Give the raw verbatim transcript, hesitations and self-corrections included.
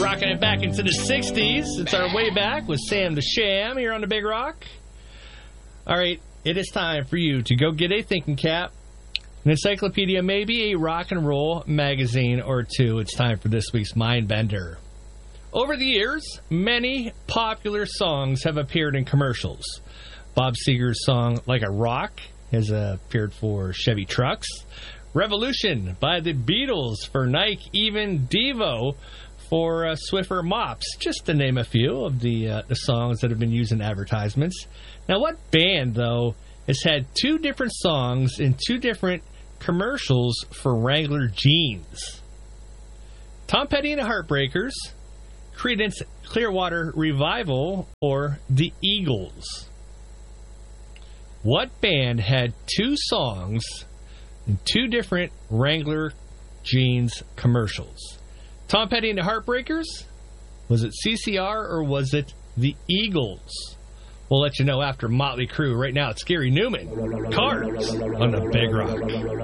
Rocking it back into the sixties. It's our way back with Sam the Sham here on the Big Rock. All right, it is time for you to go get a thinking cap, an encyclopedia, maybe a rock and roll magazine or two. It's time for this week's Mind Bender. Over the years, many popular songs have appeared in commercials. Bob Seger's song Like a Rock has uh, appeared for Chevy trucks. Revolution by the Beatles for Nike, even Devo for uh, Swiffer mops, just to name a few of the, uh, the songs that have been used in advertisements. Now, what band, though, has had two different songs in two different commercials for Wrangler jeans? Tom Petty and the Heartbreakers, Creedence Clearwater Revival, or the Eagles? What band had two songs in two different Wrangler jeans commercials? Tom Petty and the Heartbreakers? Was it C C R or was it the Eagles? We'll let you know after Motley Crue. Right now, it's Gary Newman. Cars on the Big Rock.